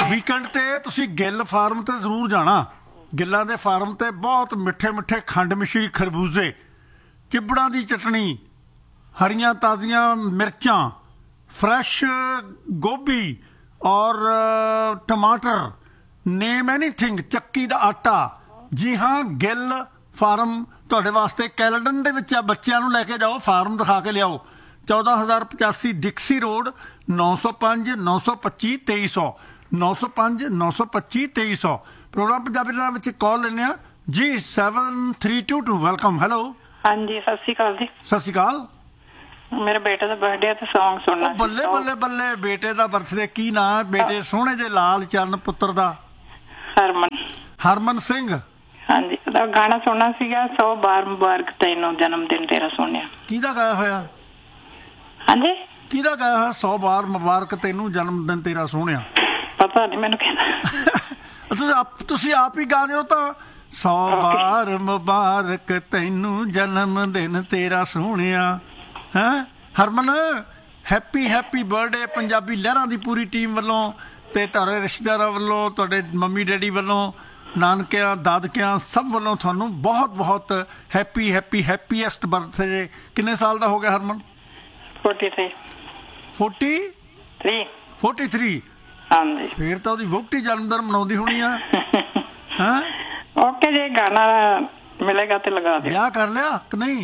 Weekend ਤੇ ਤੁਸੀਂ Gill farm ਤੇ ਜ਼ਰੂਰ ਜਾਣਾ। ਗਿੱਲਾਂ ਦੇ ਫਾਰਮ ਤੇ ਬਹੁਤ ਮਿੱਠੇ ਮਿੱਠੇ ਖੰਡ ਮਿਸ਼ਰੀ ਖਰਬੂਜ਼ੇ, ਚਿਬੜਾਂ ਦੀ ਚਟਣੀ, ਹਰੀਆਂ ਤਾਜ਼ੀਆਂ ਮਿਰਚਾਂ, फ्रेश गोभी और टमाटर, नेम एनीथिंग, चक्की दा आटा। जी हाँ, गिल फार्म तुहाडे वास्ते कैलेडन दे विच आ। बच्चिआं नूं लैके जाओ, फार्म दिखा के लियाओ। 14085 डिक्सी road, 905 925 2300, 905 925 2300। Programme Punjabi they which call लैंदे आ जी। 7322 वेलकम। हेलो हाँ जी, सत श्री अकाल जी। सत श्री अकाल। मेरे बेटे का बर्थडे ते सॉन्ग सुनना। बल्ले बल्ले बल्ले, बेटे का बर्थडे की ना बेटे सोहणे जे लाल चरण पुत्र दा? हरमन। हरमन सिंह। हाँ जी, ਉਹਦਾ ਗਾਣਾ ਸੁਣਨਾ ਸੀਗਾ 100 ਬਾਰ ਮੁਬਾਰਕ ਤੈਨੂੰ ਜਨਮ ਦਿਨ ਤੇਰਾ ਸੋਹਣਿਆ। ਕਿਹਦਾ ਗਾਇਆ ਹੋਇਆ? ਹਾਂਜੀ, ਕਿਹਦਾ ਗਾਇਆ ਹੋਇਆ 100 ਬਾਰ ਮੁਬਾਰਕ ਤੈਨੂੰ ਜਨਮ ਦਿਨ ਤੇਰਾ ਸੋਹਣਿਆ? ਪਤਾ ਨਹੀਂ ਮੈਨੂੰ ਕਹਿੰਦਾ। ਤੁਸੀਂ ਆਪ ਹੀ ਗਾ ਦਿਓ ਤਾਂ 100 ਬਾਰ ਮੁਬਾਰਕ ਤੈਨੂੰ ਜਨਮ ਦਿਨ ਤੇਰਾ ਸੋਹਣਿਆ। ਹੈਂ ਹਰਮਨ, ਹੈਪੀ ਹੈਪੀ ਬਰਥਡੇ ਪੰਜਾਬੀ ਲਹਿਰਾਂ ਦੀ ਪੂਰੀ ਟੀਮ ਵੱਲੋਂ ਤੇ ਤੁਹਾਡੇ ਰਿਸ਼ਤੇਦਾਰਾਂ ਵੱਲੋਂ, ਤੁਹਾਡੇ ਮੰਮੀ ਡੈਡੀ ਵੱਲੋਂ, ਨਾਨਕਿਆਂ ਦਾਦਕਿਆਂ ਸਭ ਵੱਲੋਂ ਤੁਹਾਨੂੰ ਬਹੁਤ ਬਹੁਤ ਹੈਪੀ ਹੈਪੀ ਹੈਪੀਐਸਟ ਬਰਥਡੇ। ਕਿੰਨੇ ਸਾਲ ਦਾ ਹੋ ਗਿਆ ਹਰਮਨ? 43। 43? ਹਾਂਜੀ। ਫੇਰ ਤਾਂ ਉਹਦੀ ਵੋਟੀ ਜਨਮ ਦਿਨ ਮਨਾਉਂਦੀ ਹੋਣੀ ਆ। ਹੈਂ ਓਕੇ ਜੀ, ਗਾਣਾ ਮਿਲੇਗਾ ਤੇ ਲਗਾ ਦਿਓ। ਵਿਆਹ ਕਰ ਲਿਆ ਕਿ ਨਹੀਂ?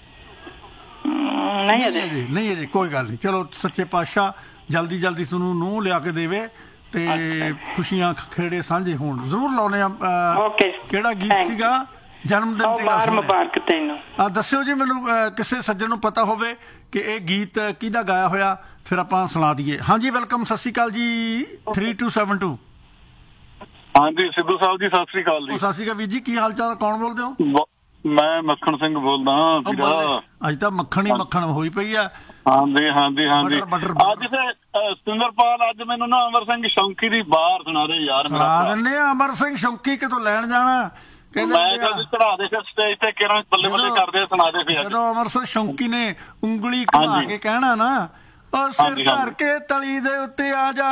ਨਹੀਂ ਅਜੇ ਕੋਈ ਗੱਲ ਨਹੀਂ। ਚਲੋ ਸੱਚੇ ਪਾਤਸ਼ਾਹ ਜਲਦੀ ਜਲਦੀ ਤੁਹਾਨੂੰ ਨੂੰਹ ਲਿਆ ਕੇ ਦੇਵੇ ਤੇ ਖੁਸ਼ੀਆਂ ਖੇੜੇ ਸਾਂਝੇ ਹੋਣ। ਜ਼ਰੂਰ ਲਾਉਣੇ ਆ। ਕਿਹੜਾ ਗੀਤ ਸੀਗਾ? ਜਨਮ ਦਿਨ ਤੇਰਾ ਮੁਬਾਰਕ ਤੈਨੂੰ। ਦੱਸਿਓ ਜੀ ਮੈਨੂੰ, ਕਿਸੇ ਸੱਜਣ ਨੂੰ ਪਤਾ ਹੋਵੇ ਕਿ ਇਹ ਗੀਤ ਕਿਹਦਾ ਗਾਇਆ ਹੋਇਆ, ਫਿਰ ਆਪਾਂ ਸੁਣਾ ਦਈਏ। ਹਾਂਜੀ ਵੈਲਕਮ, ਸਤਿ ਸ਼੍ਰੀ ਅਕਾਲ ਜੀ। 3272। ਹਾਂਜੀ ਸਿੱਧੂ ਸਾਹਿਬ ਜੀ, ਸਤਿ ਸ਼੍ਰੀ ਅਕਾਲ ਜੀ। ਸਤਿ ਸ਼੍ਰੀ ਅਕਾਲ ਵੀਰ ਜੀ, ਕੀ ਹਾਲ ਚਾਲ? ਕੌਣ ਬੋਲਦੇ ਹੋ? ਮੈਂ ਮੱਖਣ ਸਿੰਘ ਬੋਲਦਾ। ਅੱਜ ਤਾਂ ਮੱਖਣ ਹੀ ਮੱਖਣ ਹੋਈ ਪਈ ਆ। ਹਾਂਜੀ ਹਾਂਜੀ ਹਾਂਜੀ। ਅੱਜ ਤੇ ਸਤਿੰਦਰਪਾਲ, ਅੱਜ ਮੈਨੂੰ ਨਾ ਅਮਰ ਸਿੰਘ ਸ਼ੌਂਕੀ ਦੀ ਬਾਹਰ ਸੁਣਾ ਦੇ ਯਾਰ। ਸੁਣਾ ਦਿੰਦੇ ਆ। ਅਮਰ ਸਿੰਘ ਸ਼ੌਂਕੀ ਕਿਤੋਂ ਲੈਣ ਜਾਣਾ? ਮੈਂ ਚੜਾ ਦੇ ਸਟੇਜ ਤੇ ਕਿਹੜਾ ਬੱਲੇ ਬੱਲੇ ਕਰਦੇ ਸੁਣਾ ਦੇ। ਫਿਰ ਜਦੋਂ ਅਮਰ ਸਿੰਘ ਸ਼ੌਂਕੀ ਨੇ ਉਂਗਲੀ ਘੁਮਾ ਕੇ ਕਹਿਣਾ ਨਾ, ਉਹ ਸਿਰ ਧਰ ਕੇ ਤਲੀ ਦੇ ਉੱਤੇ ਆ ਜਾ,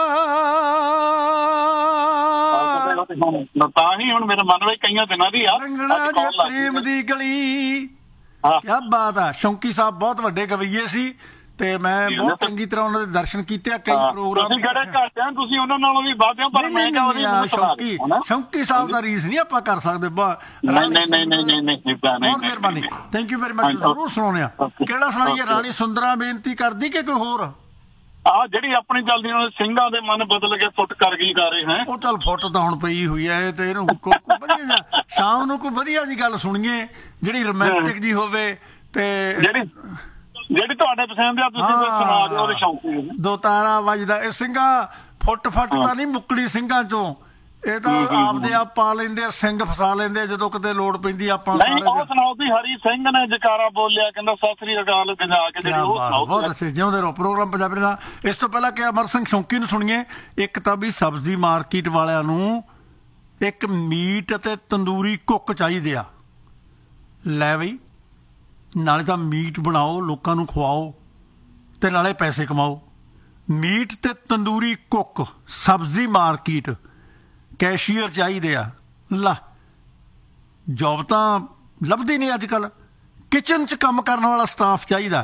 ਤਾਂ ਹੀ ਹੁਣ ਮੇਰੇ ਮਨ ਵਿੱਚ ਕਈਆਂ ਦਿਨਾਂ ਦੀ ਆ ਰੰਗਣਾ ਜੇ ਪ੍ਰੇਮ ਦੀ ਗਲੀ। ਕਿਆ ਬਾਤ ਆ। ਸ਼ੌਂਕੀ ਸਾਹਿਬ ਬਹੁਤ ਵੱਡੇ ਗਵਈਏ ਸੀ ਤੇ ਮੈਂ ਬਹੁਤ ਚੰਗੀ ਤਰ੍ਹਾਂ ਉਹਨਾਂ ਦੇ ਦਰਸ਼ਨ ਕੀਤੇ ਆ। ਕਈ ਪ੍ਰੋਗਰਾਮ ਤੁਸੀਂ ਉਹਨਾਂ ਨਾਲੋਂ ਵੀ ਵੱਧ ਹੋ, ਪਰ ਮੈਂ ਸ਼ੌਂਕੀ ਸਾਹਿਬ ਦਾ ਰੀਸ ਨਹੀਂ ਆਪਾਂ ਕਰ ਸਕਦੇ। ਬਹੁਤ ਮਿਹਰਬਾਨੀ, ਥੈਂਕ ਯੂ ਵੈਰੀ ਮਚ। ਜ਼ਰੂਰ ਸੁਣਾਉਣੇ ਆ। ਕਿਹੜਾ ਸੁਣਾਈਏ? ਰਾਣੀ ਸੁੰਦਰਾ ਬੇਨਤੀ ਕਰਦੀ ਕਿ ਕੋਈ ਹੋਰ? ਜਿਹੜੀ ਆਪਣੀ ਚੱਲਦੀ ਸਿੰਘਾਂ ਦੇ ਮਨ ਬਦਲ ਕੇ ਫੁੱਟ ਕਰ ਗਈ ਗਾ ਰਹੇ ਹੈ। ਉਹ ਚੱਲ ਫੁੱਟ ਤਾਂ ਹੁਣ ਪਈ ਹੋਈ ਹੈ ਤੇ ਇਹਨੂੰ ਵਧੀਆ ਸ਼ਾਮ ਨੂੰ ਕੋਈ ਵਧੀਆ ਜੀ ਗੱਲ ਸੁਣੀਏ ਜਿਹੜੀ ਰੋਮਾਂਟਿਕ ਜੀ ਹੋਵੇ ਤੇ ਜਿਹੜੀ ਤੁਹਾਡੇ ਪਸੰਦ ਆ, ਤੁਸੀਂ ਸੁਣਾ ਦਿਓ। ਉਹਦੇ ਸ਼ੌਂਕੀ ਦੋ ਤਾਰਾ ਵੱਜਦਾ। ਇਹ ਸਿੰਘਾਂ ਫੁੱਟ ਫੱਟ ਤਾਂ ਨਹੀਂ ਮੁੱਕੜੀ ਸਿੰਘਾਂ ਚੋਂ, ਇਹ ਤਾਂ ਆਪਦੇ ਆਪ ਪਾ ਲੈਂਦੇ ਆ, ਸਿੰਘ ਫਸਾ ਲੈਂਦੇ ਆ ਜਦੋਂ ਕਿਤੇ ਲੋੜ ਪੈਂਦੀ। ਆਪਾਂ ਉਹ ਸੁਣਾਓ ਵੀ ਹਰੀ ਸਿੰਘ ਨੇ ਜਕਾਰਾ ਬੋਲਿਆ, ਕਹਿੰਦਾ ਸਤਿ ਸ੍ਰੀ ਅਕਾਲ ਗਜਾ ਕੇ। ਬਹੁਤ ਅੱਛੇ, ਜਿਉਂਦੇ ਰਹੋ। ਪ੍ਰੋਗਰਾਮ ਪੰਜਾਬੀ ਦਾ। ਇਸ ਤੋਂ ਪਹਿਲਾਂ ਕਿ ਅਮਰ ਸਿੰਘ ਸ਼ੌਂਕੀ ਨੂੰ ਸੁਣੀਏ, ਇੱਕ ਤਾਂ ਵੀ ਸਬਜ਼ੀ ਮਾਰਕੀਟ ਵਾਲਿਆਂ ਨੂੰ ਇੱਕ ਮੀਟ ਅਤੇ ਤੰਦੂਰੀ ਕੁੱਕ ਚਾਹੀਦੇ ਆ। ਲੈ ਬਈ, ਨਾਲੇ ਤਾਂ ਮੀਟ ਬਣਾਓ, ਲੋਕਾਂ ਨੂੰ ਖਵਾਓ ਤੇ ਨਾਲੇ ਪੈਸੇ ਕਮਾਓ। ਮੀਟ ਤੇ ਤੰਦੂਰੀ ਕੁੱਕ, ਸਬਜ਼ੀ ਮਾਰਕੀਟ, ਕੈਸ਼ੀਅਰ ਚਾਹੀਦੇ ਆ। ਲਾ, ਜੋਬ ਤਾਂ ਲੱਭਦੀ ਨਹੀਂ ਅੱਜ ਕੱਲ੍ਹ। ਕਿਚਨ 'ਚ ਕੰਮ ਕਰਨ ਵਾਲਾ ਸਟਾਫ ਚਾਹੀਦਾ।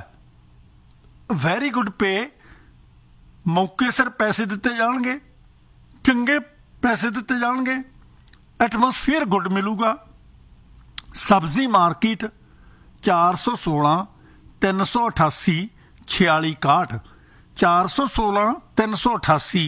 ਵੈਰੀ ਗੁੱਡ ਪੇ, ਮੌਕੇ ਸਿਰ ਪੈਸੇ ਦਿੱਤੇ ਜਾਣਗੇ, ਚੰਗੇ ਪੈਸੇ ਦਿੱਤੇ ਜਾਣਗੇ, ਐਟਮੋਸਫੀਅਰ ਗੁੱਡ ਮਿਲੂਗਾ। ਸਬਜ਼ੀ ਮਾਰਕੀਟ 416 388 4661, 416 388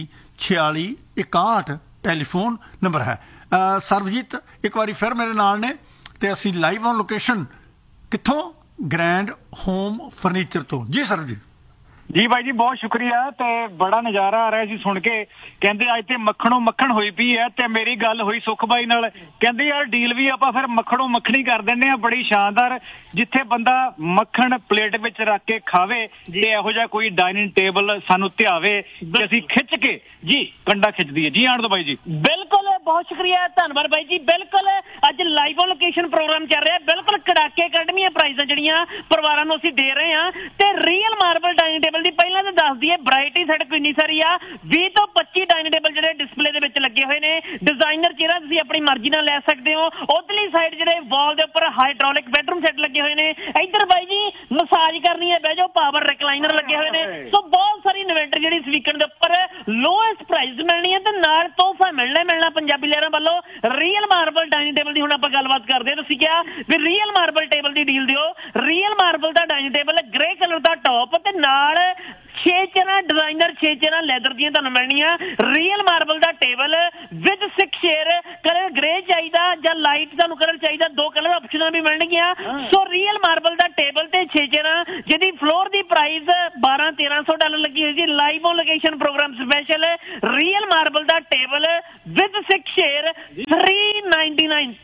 4661 ਟੈਲੀਫੋਨ ਨੰਬਰ ਹੈ। ਸਰਬਜੀਤ ਇੱਕ ਵਾਰੀ ਫਿਰ ਮੇਰੇ ਨਾਲ ਨੇ ਤੇ ਅਸੀਂ ਲਾਈਵ ਔਨ ਲੋਕੇਸ਼ਨ। ਕਿੱਥੋਂ? ਗ੍ਰੈਂਡ ਹੋਮ ਫਰਨੀਚਰ ਤੋਂ। ਜੀ ਸਰਬਜੀਤ ਜੀ ਬਾਈ ਜੀ, ਬਹੁਤ ਸ਼ੁਕਰੀਆ ਤੇ ਬੜਾ ਨਜ਼ਾਰਾ ਆ ਰਿਹਾ ਸੀ ਸੁਣ ਕੇ। ਕਹਿੰਦੇ ਅੱਜ ਤੇ ਮੱਖਣੋਂ ਮੱਖਣ ਹੋਈ ਪਈ ਹੈ ਤੇ ਮੇਰੀ ਗੱਲ ਹੋਈ ਸੁਖ ਬਾਈ ਨਾਲ। ਕਹਿੰਦੇ ਯਾਰ ਡੀਲ ਵੀ ਆਪਾਂ ਫਿਰ ਮੱਖਣੋਂ ਮੱਖਣੀ ਕਰ ਦਿੰਦੇ ਆ। ਬੜੀ ਸ਼ਾਨਦਾਰ, ਜਿੱਥੇ ਬੰਦਾ ਮੱਖਣ ਪਲੇਟ ਵਿੱਚ ਰੱਖ ਕੇ ਖਾਵੇ, ਜੇ ਇਹੋ ਜਿਹਾ ਕੋਈ ਡਾਈਨਿੰਗ ਟੇਬਲ ਸਾਨੂੰ ਧਿਆਵੇ ਤੇ ਅਸੀਂ ਖਿੱਚ ਕੇ ਜੀ ਕੰਡਾ ਖਿੱਚ ਦਈਏ। ਜੀ ਆਣ ਦੋ ਬਾਈ ਜੀ। ਬਿਲਕੁਲ, ਬਹੁਤ ਸ਼ੁਕਰੀਆ, ਧੰਨਵਾਦ ਬਾਈ ਜੀ। ਬਿਲਕੁਲ ਅੱਜ ਲਾਈਵ ਔਨ ਲੋਕੇਸ਼ਨ ਪ੍ਰੋਗਰਾਮ ਚੱਲ ਰਿਹਾ। ਬਿਲਕੁਲ ਕੜਾਕੇ ਕੱਢਵੀਆਂ ਪ੍ਰਾਈਜ਼ਾਂ ਜਿਹੜੀਆਂ ਪਰਿਵਾਰਾਂ ਨੂੰ ਅਸੀਂ ਦੇ ਰਹੇ ਹਾਂ ਤੇ ਰੀਅਲ ਮਾਰਬਲ ਡਾਈਨਿੰਗ ਟੇਬਲ ਦੀ ਪਹਿਲਾਂ ਤਾਂ ਦੱਸ ਦਈਏ ਵੈਰਾਈਟੀ ਸਾਡੇ ਕੋਲ ਇੰਨੀ ਸਾਰੀ ਆ। 20 ਤੋਂ 25 ਡਾਈਨਿੰਗ ਟੇਬਲ ਜਿਹੜੇ ਡਿਸਪਲੇ ਦੇ ਵਿੱਚ ਲੱਗੇ ਹੋਏ ਨੇ। ਡਿਜ਼ਾਈਨਰ ਚੇਅਰਾਂ ਤੁਸੀਂ ਆਪਣੀ ਮਰਜ਼ੀ ਨਾਲ ਲੈ ਸਕਦੇ ਹੋ। ਉਧਰਲੀ ਸਾਈਡ ਜਿਹੜੇ ਵਾਲ ਦੇ ਉੱਪਰ ਹਾਈਡ੍ਰੋਲਿਕ ਬੈਡਰੂਮ ਸੈੱਟ ਲੱਗੇ ਹੋਏ ਨੇ। ਇੱਧਰ ਬਾਈ ਜੀ ਮਸਾਜ ਕਰਨੀ ਹੈ ਬਹਿ ਜਾਓ, ਪਾਵਰ ਰਿਕਲਾਈਨਰ ਲੱਗੇ ਹੋਏ ਨੇ। ਸੋ ਬਹੁਤ ਸਾਰੀ ਇਨਵੈਂਟਰ ਜਿਹੜੀ ਇਸ ਵੀਕਐਂਡ ਦੇ ਉੱਪਰ ਲੋਐਸਟ ਪ੍ਰਾਈਸ ਮਿਲਣੀ ਹੈ ਤੇ ਨਾਲ ਤੋਹਫਾ ਮਿਲਣਾ ਪੰਜਾਬੀ ਲਹਿਰਾਂ ਵੱਲੋਂ। ਰੀਅਲ ਮਾਰਬਲ ਡਾਈਨਿੰਗ ਟੇਬਲ ਦੀ ਹੁਣ ਆਪਾਂ ਗੱਲਬਾਤ ਕਰਦੇ ਹਾਂ। ਤੁਸੀਂ ਕਿਹਾ ਵੀ ਰੀਅਲ ਮਾਰਬਲ ਟੇਬਲ ਦੀ ਡੀਲ ਦਿਓ। ਰੀਅਲ ਮਾਰਬਲ ਦਾ ਡਾਈਨਿੰਗ ਟੇਬਲ ਗ੍ਰੇ ਕਲਰ ਦਾ ਟੌਪ ਤੇ ਨਾਲ 6 ਚੇਅਰਾਂ ਡਿਜ਼ਾਈਨਰ 6 ਚੇਅਰਾਂ ਲੈਦਰ ਦੀਆਂ ਤੁਹਾਨੂੰ ਮਿਲਣੀਆਂ। Real marble the table with 6 chair, colour grey ਚਾਹੀਦਾ ਜਾਂ ਲਾਈਟ ਤੁਹਾਨੂੰ ਕਲਰ ਚਾਹੀਦਾ, 2 ਕਲਰ ਆਪਸ਼ਨਾਂ ਵੀ ਮਿਲਣਗੀਆਂ। ਸੋ ਰੀਅਲ ਮਾਰਬਲ ਦਾ ਟੇਬਲ ਤੇ 6 ਚੇਅਰਾਂ ਜਿਹਦੀ ਫਲੋਰ ਦੀ ਪ੍ਰਾਈਸ $1200-1300 ਲੱਗੀ ਹੋਈ ਸੀ। Live on location programme special real marble the table with 6 chair $399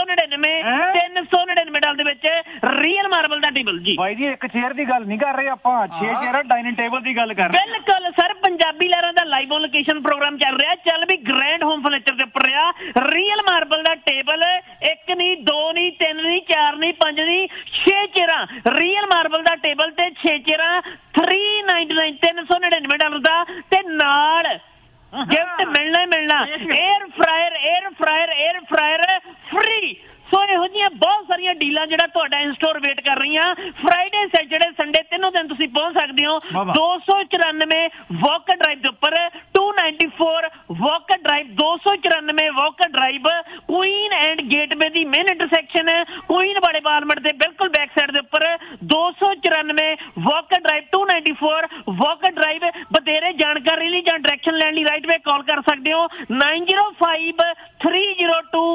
$399 ਦੇ ਵਿੱਚ ਰੀਅਲ ਮਾਰਬਲ ਦਾ ਟੇਬਲ ਜੀ। ਬਾਈ ਜੀ ਇੱਕ ਚੇਅਰ ਦੀ ਗੱਲ ਨਹੀਂ ਕਰ ਰਹੇ ਆਪਾਂ, 6 ਚੇਅਰ ਡਾਈਨਿੰਗ ਟੇਬਲ ਦੀ ਗੱਲ ਕਰ ਰਹੇ। ਬਿਲਕੁਲ ਸਰ, ਪੰਜਾਬੀ ਲਹਿਰਾਂ ਦਾ ਲਾਈਵ ਔਨ ਲੋਕੇਸ਼ਨ ਪ੍ਰੋਗਰਾਮ ਚੱਲ ਰਿਹਾ। ਚੱਲ ਵੀ ਗ੍ਰੈਂਡ ਹੋਮ ਫਰਨੀਚਰ ਦੇ ਉੱਪਰ ਰਿਹਾ ਰੀਅਲ ਮਾਰਬਲ ਦਾ ਟੇਬਲ। 1 ਨਹੀਂ 2 ਨਹੀਂ 3 ਨਹੀਂ 4 ਨਹੀਂ 5 ਨਹੀਂ 6 ਚੇਅਰਾਂ ਰੀਅਲ ਮਾਰਬਲ ਦਾ ਟੇਬਲ ਤੇ 6 ਚੇਅਰਾਂ $399 $399 ਦਾ ਤੇ ਨਾਲ ਗਿਫਟ ਮਿਲਣਾ 에ਅਰ ਫਰਾਇਰ ਫ੍ਰੀ। ਸੋ ਇਹੋ ਜਿਹੀਆਂ ਬਹੁਤ ਸਾਰੀਆਂ ਡੀਲਾਂ ਜਿਹੜਾ ਤੁਹਾਡਾ ਇਨਸਟੋਰ ਵੇਟ ਕਰ ਰਹੀਆਂ। ਫਰਾਈਡੇ ਸੈਟਰਡੇ ਸੰਡੇ ਤਿੰਨੋਂ ਦਿਨ ਤੁਸੀਂ ਪਹੁੰਚ ਸਕਦੇ ਹੋ। 294 ਵਾਕਰ ਡਰਾਈਵ ਦੇ ਉੱਪਰ 294 Walker drive 294 Walker drive Queen and gateway the main intersection Queen ਵਾਲੇ ਬਾਲਮਟ ਦੇ ਬਿਲਕੁਲ ਬੈਕ ਸਾਈਡ ਦੇ ਉੱਪਰ 294 ਵਾਕਰ ਡਰਾਈਵ 294 ਵਾਕਰ ਡਰਾਈਵ। ਬਥੇਰੇ ਜਾਣਕਾਰੀ ਲਈ ਜਾਂ ਡਾਇਰੈਕਸ਼ਨ ਲੈਣ ਲਈ ਰਾਈਟ ਵੇ ਕਾਲ ਕਰ ਸਕਦੇ ਹੋ 905 302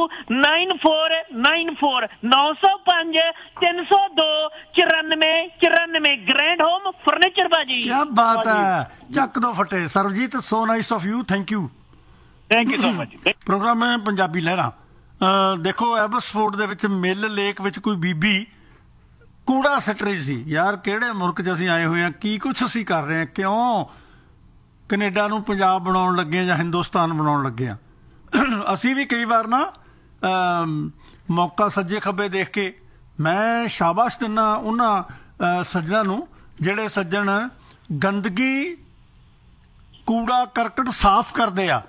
9494 905 302 9494 ਗ੍ਰੈਂਡ ਹੋਮ ਫਰਨੀਚਰ ਬਾਜੀ। ਕੀ ਬਾਤ ਹੈ, ਚੱਕ ਦੋ ਫਟੇ। Sarabjit so nice of you, thank you so much. Programme ਹੈ ਪੰਜਾਬੀ ਲਹਿਰਾਂ। ਦੇਖੋ ਐਬਸਫੋਰਡ ਦੇ ਵਿੱਚ ਮਿਲ ਲੇਕ ਵਿੱਚ ਕੋਈ ਬੀਬੀ ਕੂੜਾ ਸਿੱਟ ਰਹੀ ਸੀ। ਯਾਰ ਕਿਹੜੇ ਮੁਲਕ 'ਚ ਅਸੀਂ ਆਏ ਹੋਏ ਹਾਂ, ਕੀ ਕੁਛ ਅਸੀਂ ਕਰ ਰਹੇ ਹਾਂ, ਕਿਉਂ ਕੈਨੇਡਾ ਨੂੰ ਪੰਜਾਬ ਬਣਾਉਣ ਲੱਗੇ ਹਾਂ ਜਾਂ ਹਿੰਦੁਸਤਾਨ ਬਣਾਉਣ ਲੱਗੇ ਹਾਂ। ਅਸੀਂ ਵੀ ਕਈ ਵਾਰ ਨਾ ਮੌਕਾ ਸੱਜੇ ਖੱਬੇ ਦੇਖ ਕੇ ਮੈਂ ਸ਼ਾਬਾਸ਼ ਦਿੰਦਾ ਉਹਨਾਂ ਸੱਜਣਾਂ ਨੂੰ ਜਿਹੜੇ ਸੱਜਣ ਗੰਦਗੀ ਕੂੜਾ ਕਰਕਟ ਸਾਫ਼ ਕਰਦੇ ਆ।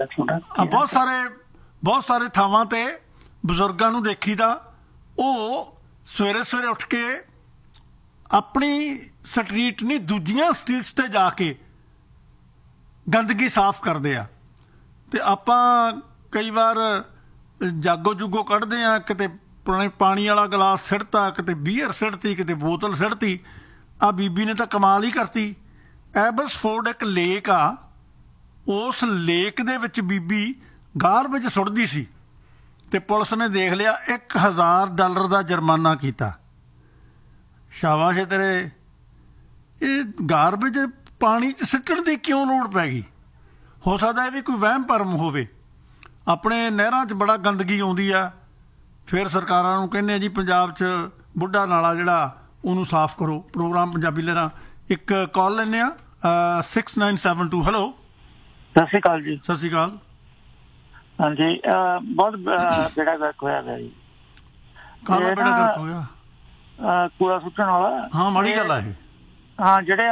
ਬਹੁਤ ਸਾਰੇ ਥਾਵਾਂ ਤੇ ਬਜ਼ੁਰਗਾਂ ਨੂੰ ਦੇਖੀਦਾ ਉਹ ਸਵੇਰੇ ਉੱਠ ਕੇ ਆਪਣੀ ਸਟਰੀਟ ਨਹੀਂ ਦੂਜੀਆਂ ਸਟਰੀਟਸ ਤੇ ਜਾ ਕੇ ਗੰਦਗੀ ਸਾਫ਼ ਕਰਦੇ ਆ। ਤੇ ਆਪਾਂ ਕਈ ਵਾਰ ਜਾਗੋ ਜੁਗੋ ਕੱਢਦੇ ਆ, ਕਿਤੇ ਪਾਣੀ ਵਾਲਾ ਗਲਾਸ ਸਿੱਟਤਾ, ਕਿਤੇ ਬੀਅਰ ਸਿੱਟਤੀ, ਕਿਤੇ ਬੋਤਲ ਸਿੱਟਤੀ। ਆ ਬੀਬੀ ਨੇ ਤਾਂ ਕਮਾਲ ਹੀ ਕਰਤੀ। ਐਬਸਫੋਰਡ ਇੱਕ ਲੇਕ ਆ, ਉਸ ਲੇਕ ਦੇ ਵਿੱਚ ਬੀਬੀ ਗਾਰਬੇਜ ਸੁੱਟਦੀ ਸੀ ਤੇ ਪੁਲਿਸ ਨੇ ਦੇਖ ਲਿਆ, $1000 ਦਾ ਜੁਰਮਾਨਾ ਕੀਤਾ। ਸ਼ਾਬਾਸ਼ ਏ ਤੇਰੇ। ਇਹ ਗਾਰਬੇਜ ਪਾਣੀ 'ਚ ਸਿੱਟਣ ਦੀ ਕਿਉਂ ਲੋੜ ਪੈ ਗਈ? ਹੋ ਸਕਦਾ ਇਹ ਵੀ ਕੋਈ ਵਹਿਮ ਭਰਮ ਹੋਵੇ। ਆਪਣੇ ਨਹਿਰਾਂ 'ਚ ਬੜਾ ਗੰਦਗੀ ਆਉਂਦੀ ਆ, ਫਿਰ ਸਰਕਾਰਾਂ ਨੂੰ ਕਹਿੰਦੇ ਆ ਜੀ ਪੰਜਾਬ 'ਚ ਬੁੱਢਾ ਨਾਲਾ ਜਿਹੜਾ ਉਹਨੂੰ ਸਾਫ਼ ਕਰੋ। ਪ੍ਰੋਗਰਾਮ ਪੰਜਾਬੀ ਲਹਿਰਾਂ ਇੱਕ ਕਾਲ ਲੈਂਦੇ ਆ 6972। ਹੈਲੋ, ਸਤਿ ਸ਼੍ਰੀ ਅਕਾਲ ਜੀ। ਸਤਿ ਸ਼੍ਰੀ ਅਕਾਲ। ਹਾਂਜੀ, ਬਹੁਤ ਬੇੜਾ ਗਰਕ ਹੋਇਆ ਗਿਆ ਜੀ। ਕਾਹਦਾ ਬੇੜਾ ਗਰਕ ਹੋਇਆ? ਕੂੜਾ ਸੁੱਟਣ ਵਾਲਾ। ਹਾਂ, ਮਾੜੀ ਗੱਲ ਆ ਇਹ। ਹਾਂ, ਜਿਹੜੇ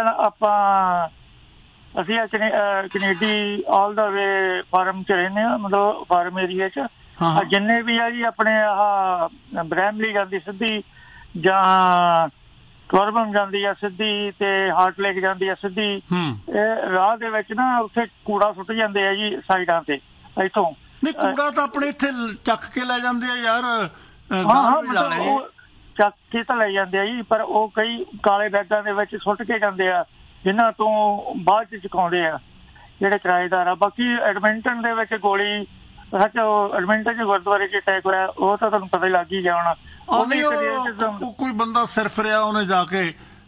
ਅਸੀਂ ਕੈਨੇਡੀ ਆਲ ਦਾ ਵੇ ਫਾਰਮ 'ਚ ਰਹਿੰਦੇ ਹਾਂ, ਮਤਲਬ ਫਾਰਮ ਏਰੀਆ 'ਚ ਜਿੰਨੇ ਵੀ ਆ ਜੀ ਆਪਣੇ ਆਹ ਬਰੈਮਲੀ ਜਾਂਦੀ ਸਿੱਧੀ ਜਾਂ ਟੋਰਬਨ ਜਾਂਦੀ ਆ ਸਿੱਧੀ ਤੇ ਹਾਰਟ ਲੇਕ ਜਾਂਦੀ ਆ ਸਿੱਧੀ, ਇਹ ਰਾਹ ਦੇ ਵਿੱਚ ਨਾ ਉੱਥੇ ਕੂੜਾ ਸੁੱਟ ਜਾਂਦੇ ਆ ਜੀ ਸਾਈਡਾਂ ਤੇ। ਇੱਥੋਂ ਨਹੀਂ, ਕੂੜਾ ਤਾਂ ਆਪਣੇ ਇੱਥੇ ਚੱਕ ਕੇ ਲੈ ਜਾਂਦੇ ਆ ਯਾਰ। ਚੱਕ ਕੇ ਤਾਂ ਲੈ ਜਾਂਦੇ ਆ ਜੀ, ਪਰ ਉਹ ਕਈ ਕਾਲੇ ਬੈਗਾਂ ਦੇ ਵਿੱਚ ਸੁੱਟ ਕੇ ਜਾਂਦੇ ਆ ਜਿਨ੍ਹਾਂ ਤੋਂ ਬਾਅਦ ਚ ਚੁਕਾਉਂਦੇ ਆ ਜਿਹੜੇ ਕਿਰਾਏਦਾਰ ਆ। ਬਾਕੀ ਐਡਮਿੰਟਨ ਦੇ ਵਿੱਚ ਗੋਲੀ ਐਡਮਿੰਟਨ ਚ ਗੁਰਦੁਆਰੇ ਚ ਅਟੈਕ ਹੋਇਆ, ਉਹ ਤਾਂ ਤੁਹਾਨੂੰ ਪਤਾ ਹੀ ਲੱਗ ਹੀ ਗਿਆ ਹੋਣਾ। ਕੋਈ ਬੰਦਾ ਸਿਰਫ ਰਿਹਾ, ਉਹਨੇ ਜਾ ਕੇ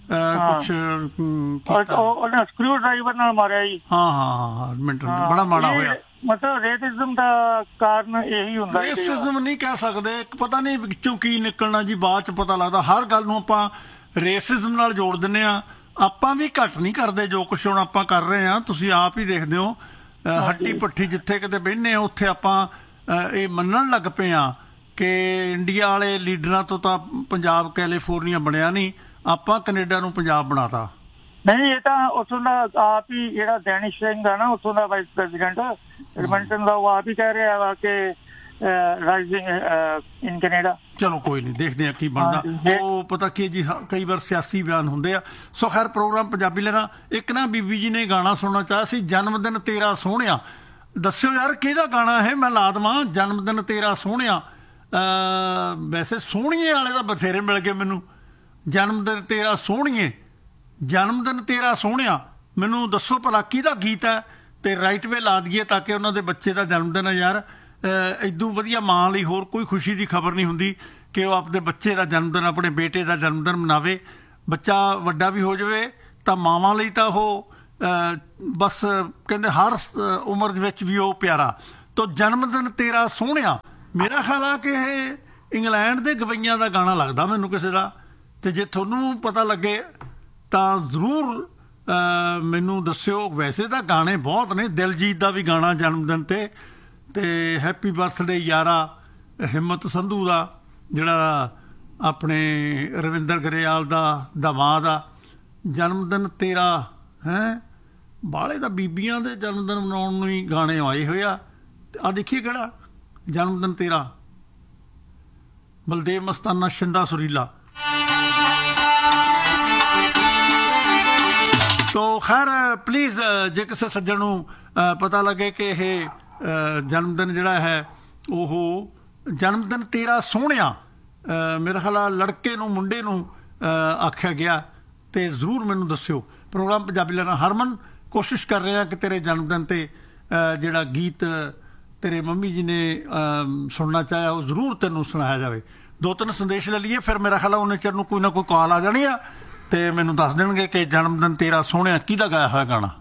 ਉਹਨੇ ਸਕਰੂ ਡਰਾਈਵਰ ਨਾਲ ਮਾਰਿਆ ਜੀ। ਹਾਂ, ਐਡਮਿੰਟਨ ਬੜਾ ਮਾੜਾ ਹੋਇਆ। ਮਤਲਬ ਰੇਸਿਜ਼ਮ ਦਾ ਕਾਰਨ ਇਹੀ ਹੁੰਦਾ। ਰੇਸਿਜ਼ਮ ਨਹੀਂ ਕਹਿ ਸਕਦੇ, ਪਤਾ ਨਹੀਂ ਵਿੱਚੋਂ ਕੀ ਨਿਕਲਣਾ ਜੀ, ਬਾਅਦ ਚ ਪਤਾ ਲੱਗਦਾ। ਹਰ ਗੱਲ ਨੂੰ ਆਪਾਂ ਰੇਸਿਜ਼ਮ ਨਾਲ ਜੋੜ ਦਿੰਦੇ ਆ। ਆਪਾਂ ਵੀ ਘੱਟ ਨਹੀਂ ਕਰਦੇ ਜੋ ਕੁਛ ਹੁਣ ਆਪਾਂ ਕਰ ਰਹੇ ਹਾਂ। ਤੁਸੀਂ ਆਪ ਹੀ ਦੇਖਦੇ ਹੋ, ਹੱਟੀ ਪੱਠੀ ਜਿੱਥੇ ਕਿਤੇ ਬਹਿੰਦੇ ਆ ਉੱਥੇ ਆਪਾਂ ਇਹ ਮੰਨਣ ਲੱਗ ਪਏ ਆ ਕਿ ਇੰਡੀਆ ਵਾਲੇ ਲੀਡਰਾਂ ਤੋਂ ਤਾਂ ਪੰਜਾਬ ਕੈਲੀਫੋਰਨੀਆ ਬਣਿਆ ਨਹੀਂ, ਆਪਾਂ ਕੈਨੇਡਾ ਨੂੰ ਪੰਜਾਬ ਬਣਾਤਾ। ਨਹੀਂ, ਇਹ ਤਾਂ ਉੱਥੋਂ ਦਾ ਆਪ ਹੀ ਜਿਹੜਾ ਦੈਨਿਸ਼ ਸਿੰਘ ਆ ਨਾ, ਉੱਥੋਂ ਦਾ ਵਾਈਸ ਪ੍ਰੈਜ਼ੀਡੈਂਟ ਐਡਮੰਟਨ ਦਾ, ਉਹ ਆਪ ਹੀ ਕਹਿ ਰਿਹਾ ਵਾ ਕਿ ਰਾਈਜ਼ਿੰਗ ਇਨ ਕੈਨੇਡਾ। ਚਲੋ ਕੋਈ ਨਹੀਂ, ਦੇਖਦੇ ਆ ਕੀ ਬਣਦਾ। ਉਹ ਪਤਾ ਕੀ ਜੀ, ਕਈ ਵਾਰ ਸਿਆਸੀ ਬਿਆਨ ਹੁੰਦੇ ਆ। ਸੋ ਖੈਰ, ਪ੍ਰੋਗਰਾਮ ਪੰਜਾਬੀ ਲਹਿਰਾਂ। ਇੱਕ ਨਾ ਬੀਬੀ ਜੀ ਨੇ ਗਾਣਾ ਸੁਣਨਾ ਚਾਹਿਆ ਸੀ, ਜਨਮ ਦਿਨ ਤੇਰਾ ਸੋਹਣਿਆ। ਦੱਸਿਓ ਯਾਰ ਕਿਹਦਾ ਗਾਣਾ ਹੈ, ਮੈਂ ਲਾ ਦੇਵਾਂ। ਜਨਮ ਦਿਨ ਤੇਰਾ ਸੋਹਣਿਆ। ਵੈਸੇ ਸੋਹਣੀਏ ਵਾਲੇ ਤਾਂ ਬਥੇਰੇ ਮਿਲ ਗਏ ਮੈਨੂੰ। ਜਨਮ ਦਿਨ ਤੇਰਾ ਸੋਹਣੀਏ, ਜਨਮ ਦਿਨ ਤੇਰਾ ਸੋਹਣਿਆ। ਮੈਨੂੰ ਦੱਸੋ ਭਲਾ ਕਿਹਦਾ ਗੀਤ ਹੈ, ਤੇ ਰਾਈਟ ਵੇ ਲਾ ਦਈਏ ਤਾਂ ਕਿ ਉਹਨਾਂ ਦੇ ਬੱਚੇ ਦਾ ਜਨਮ ਦਿਨ ਹੈ। ਯਾਰ ਇਦੋਂ ਵਧੀਆ ਮਾਂ ਲਈ ਹੋਰ ਕੋਈ ਖੁਸ਼ੀ ਦੀ ਖਬਰ ਨਹੀਂ ਹੁੰਦੀ ਕਿ ਉਹ ਆਪਣੇ ਬੱਚੇ ਦਾ ਜਨਮ ਦਿਨ, ਆਪਣੇ ਬੇਟੇ ਦਾ ਜਨਮ ਦਿਨ ਮਨਾਵੇ। ਬੱਚਾ ਵੱਡਾ ਵੀ ਹੋ ਜਾਵੇ ਤਾਂ ਮਾਵਾਂ ਲਈ ਤਾਂ ਉਹ ਬਸ ਕਹਿੰਦੇ ਹਰ ਉਮਰ ਦੇ ਵਿੱਚ ਵੀ ਉਹ ਪਿਆਰਾ। ਤੋ ਜਨਮ ਦਿਨ ਤੇਰਾ ਸੋਹਣਿਆ, ਮੇਰਾ ਖਿਆਲ ਆ ਕਿ ਇਹ ਇੰਗਲੈਂਡ ਦੇ ਗਵਈਆਂ ਦਾ ਗਾਣਾ ਲੱਗਦਾ ਮੈਨੂੰ ਕਿਸੇ ਦਾ। ਤੇ ਜੇ ਤੁਹਾਨੂੰ ਪਤਾ ਲੱਗੇ ਤਾਂ ਜ਼ਰੂਰ ਮੈਨੂੰ ਦੱਸਿਓ। ਵੈਸੇ ਤਾਂ ਗਾਣੇ ਬਹੁਤ ਨੇ, ਦਿਲਜੀਤ ਦਾ ਵੀ ਗਾਣਾ ਜਨਮ ਦਿਨ ਤੇ ਹੈਪੀ ਬਰਥਡੇ ਯਾਰਾ, ਹਿੰਮਤ ਸੰਧੂ ਦਾ ਜਿਹੜਾ ਆਪਣੇ ਰਵਿੰਦਰ ਗਰੇਵਾਲ ਦਾ ਦਮਾਦ ਆ, ਜਨਮ ਦਿਨ ਤੇਰਾ ਹੈ। ਬਾਹਲੇ ਤਾਂ ਬੀਬੀਆਂ ਦੇ ਜਨਮ ਦਿਨ ਮਨਾਉਣ ਨੂੰ ਹੀ ਗਾਣੇ ਆਏ ਹੋਏ ਆ। ਆ ਦੇਖੀਏ ਕਿਹੜਾ ਜਨਮ ਦਿਨ ਤੇਰਾ, ਬਲਦੇਵ ਮਸਤਾਨਾ, ਸ਼ਿੰਦਾ ਸੁਰੀਲਾ। ਤੋ ਖੈਰ ਪਲੀਜ਼, ਜੇ ਕਿਸੇ ਸੱਜਣ ਨੂੰ ਪਤਾ ਲੱਗੇ ਕਿ ਇਹ ਜਨਮ ਦਿਨ ਜਿਹੜਾ ਹੈ ਉਹ ਜਨਮ ਦਿਨ ਤੇਰਾ ਸੋਹਣਿਆ, ਮੇਰਾ ਖਿਆਲ ਲੜਕੇ ਨੂੰ ਮੁੰਡੇ ਨੂੰ ਆਖਿਆ ਗਿਆ, ਤੇ ਜ਼ਰੂਰ ਮੈਨੂੰ ਦੱਸਿਓ। ਪ੍ਰੋਗਰਾਮ ਪੰਜਾਬੀ ਲਹਿਰਾਂ ਹਰਮਨ ਕੋਸ਼ਿਸ਼ ਕਰ ਰਹੇ ਹਾਂ ਕਿ ਤੇਰੇ ਜਨਮ ਦਿਨ ਤੇ ਜਿਹੜਾ ਗੀਤ ਤੇਰੇ ਮੰਮੀ ਜੀ ਨੇ ਸੁਣਨਾ ਚਾਹਿਆ ਉਹ ਜ਼ਰੂਰ ਤੈਨੂੰ ਸੁਣਾਇਆ ਜਾਵੇ। 2-3 ਸੰਦੇਸ਼ ਲੈ ਲਈਏ, ਫਿਰ ਮੇਰਾ ਖਿਆਲ ਉਹਨੇ ਚਿਰ ਨੂੰ ਕੋਈ ਨਾ ਕੋਈ ਕਾਲ ਆ ਜਾਣੀ ਆ ਤੇ ਮੈਨੂੰ ਦੱਸ ਦੇਣਗੇ ਕਿ ਜਨਮ ਦਿਨ ਤੇਰਾ ਸੋਹਣਿਆ ਕਿਹਦਾ ਗਾਇਆ ਹੋਇਆ ਗਾਣਾ।